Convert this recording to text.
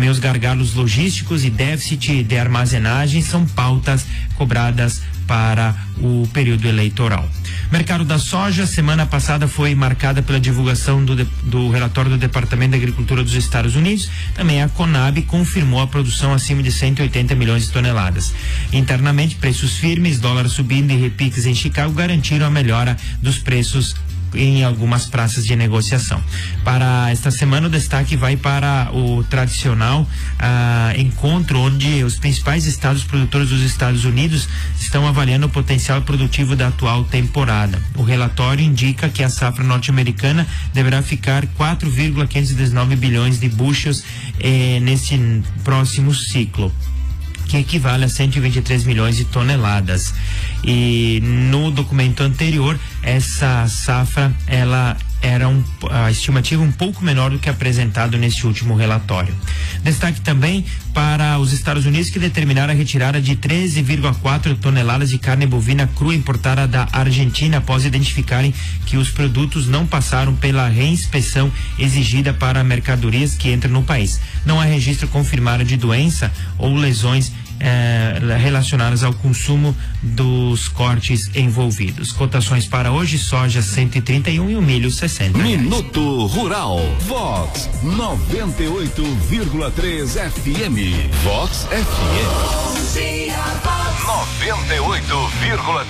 Também os gargalos logísticos e déficit de armazenagem são pautas cobradas para o período eleitoral. Mercado da soja, semana passada foi marcada pela divulgação do relatório do Departamento da Agricultura dos Estados Unidos. Também a Conab confirmou a produção acima de 180 milhões de toneladas. Internamente, preços firmes, dólar subindo e repiques em Chicago garantiram a melhora dos preços em algumas praças de negociação. Para esta semana, o destaque vai para o tradicional encontro onde os principais estados produtores dos Estados Unidos estão avaliando o potencial produtivo da atual temporada. O relatório indica que a safra norte-americana deverá ficar 4,519 bilhões de bushels nesse próximo ciclo, que equivale a 123 milhões de toneladas. E no documento anterior, essa safra, ela era a estimativa um pouco menor do que apresentado nesse último relatório. Destaque também para os Estados Unidos, que determinaram a retirada de 13,4 toneladas de carne bovina crua importada da Argentina após identificarem que os produtos não passaram pela reinspeção exigida para mercadorias que entram no país. Não há registro confirmado de doença ou lesões relacionadas ao consumo dos cortes envolvidos. Cotações para hoje: soja 131 e o milho 60. Minuto Rural. Vox 98,3 FM. Vox FM. 98,3.